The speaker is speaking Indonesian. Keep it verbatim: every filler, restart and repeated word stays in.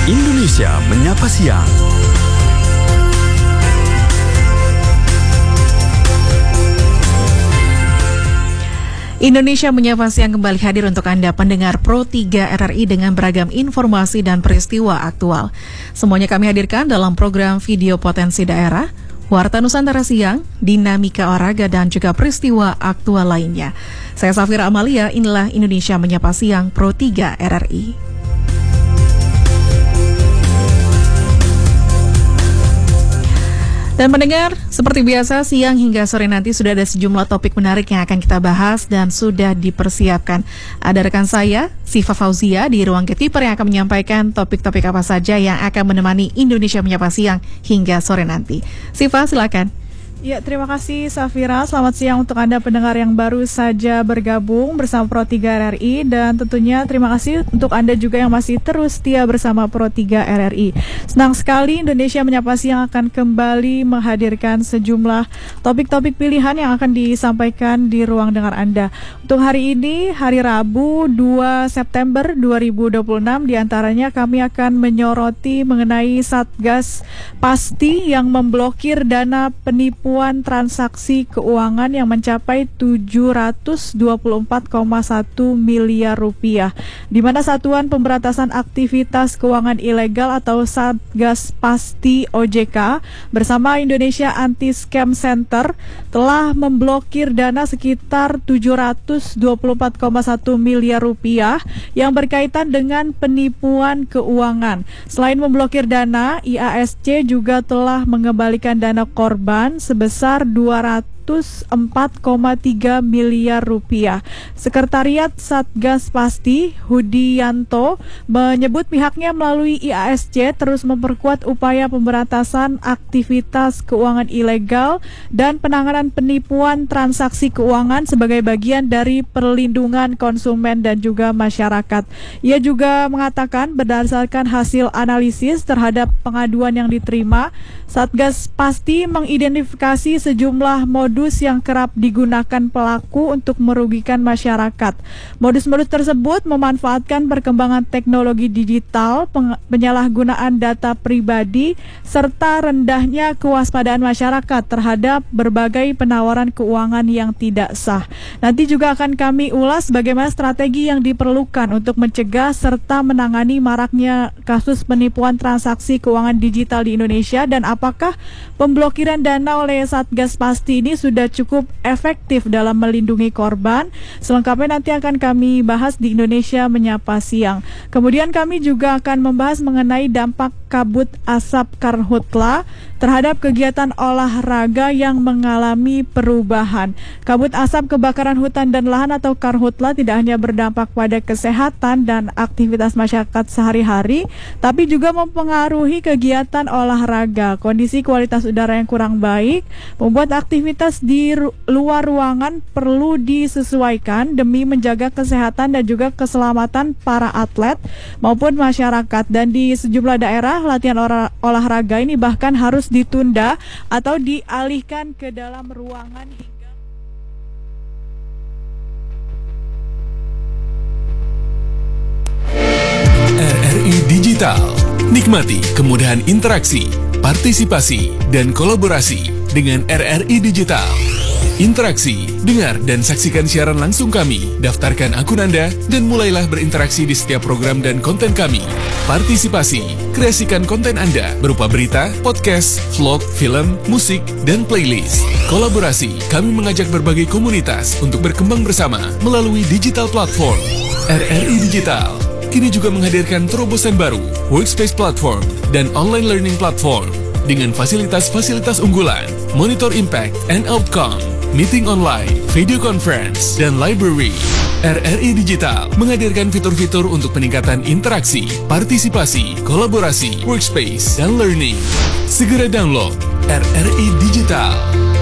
Indonesia Menyapa Siang. Indonesia Menyapa Siang kembali hadir untuk Anda pendengar Pro tiga R R I dengan beragam informasi dan peristiwa aktual. Semuanya kami hadirkan dalam program Video Potensi Daerah, Warta Nusantara Siang, Dinamika Olahraga, dan juga peristiwa aktual lainnya. Saya Safira Amalia, inilah Indonesia Menyapa Siang Pro tiga R R I. Dan pendengar, seperti biasa siang hingga sore nanti sudah ada sejumlah topik menarik yang akan kita bahas dan sudah dipersiapkan. Ada rekan saya, Siva Fauzia, di ruang gatekeeper yang akan menyampaikan topik-topik apa saja yang akan menemani Indonesia Menyapa Siang hingga sore nanti. Siva, silakan. Ya, terima kasih Safira. Selamat siang untuk Anda pendengar yang baru saja bergabung bersama Pro tiga R R I. Dan tentunya terima kasih untuk Anda juga yang masih terus setia bersama Pro tiga R R I. Senang sekali Indonesia Menyapa Siang akan kembali menghadirkan sejumlah topik-topik pilihan yang akan disampaikan di ruang dengar Anda. Untuk hari ini, hari Rabu dua September dua ribu dua puluh enam, diantaranya kami akan menyoroti mengenai Satgas Pasti yang memblokir dana penipuan transaksi keuangan yang mencapai tujuh ratus dua puluh empat koma satu miliar rupiah, di mana Satuan Pemberantasan Aktivitas Keuangan Ilegal atau Satgas Pasti O J K bersama Indonesia Anti-Scam Center telah memblokir dana sekitar tujuh ratus dua puluh empat koma satu miliar rupiah yang berkaitan dengan penipuan keuangan. Selain memblokir dana, I A S C juga telah mengembalikan dana korban sebesar dua ratus empat koma tiga miliar rupiah. Sekretariat Satgas Pasti, Hudianto, menyebut pihaknya melalui I A S C terus memperkuat upaya pemberantasan aktivitas keuangan ilegal dan penanganan penipuan transaksi keuangan sebagai bagian dari perlindungan konsumen dan juga masyarakat. Ia juga mengatakan berdasarkan hasil analisis terhadap pengaduan yang diterima, Satgas Pasti mengidentifikasi sejumlah modus yang kerap digunakan pelaku untuk merugikan masyarakat. Modus-modus tersebut memanfaatkan perkembangan teknologi digital, penyalahgunaan data pribadi, serta rendahnya kewaspadaan masyarakat terhadap berbagai penawaran keuangan yang tidak sah. Nanti juga akan kami ulas bagaimana strategi yang diperlukan untuk mencegah serta menangani maraknya kasus penipuan transaksi keuangan digital di Indonesia, dan apakah pemblokiran dana oleh Satgas Pasti ini sudah cukup efektif dalam melindungi korban. Selengkapnya nanti akan kami bahas di Indonesia Menyapa Siang. Kemudian kami juga akan membahas mengenai dampak kabut asap karhutla terhadap kegiatan olahraga yang mengalami perubahan. Kabut asap kebakaran hutan dan lahan atau karhutla tidak hanya berdampak pada kesehatan dan aktivitas masyarakat sehari-hari, tapi juga mempengaruhi kegiatan olahraga. Kondisi kualitas udara yang kurang baik membuat aktivitas di ru- luar ruangan perlu disesuaikan demi menjaga kesehatan dan juga keselamatan para atlet maupun masyarakat. Dan di sejumlah daerah, latihan olah- olahraga ini bahkan harus ditunda atau dialihkan ke dalam ruangan hingga R R I Digital. Nikmati kemudahan interaksi, partisipasi, dan kolaborasi dengan R R I Digital. Interaksi, dengar dan saksikan siaran langsung kami, daftarkan akun Anda, dan mulailah berinteraksi di setiap program dan konten kami. Partisipasi, kreasikan konten Anda berupa berita, podcast, vlog, film, musik, dan playlist. Kolaborasi, kami mengajak berbagai komunitas untuk berkembang bersama melalui digital platform. R R I Digital kini juga menghadirkan terobosan baru, workspace platform, dan online learning platform dengan fasilitas-fasilitas unggulan, monitor impact and outcome, meeting online, video conference, dan library. R R I Digital menghadirkan fitur-fitur untuk peningkatan interaksi, partisipasi, kolaborasi, workspace, dan learning. Segera download R R I Digital.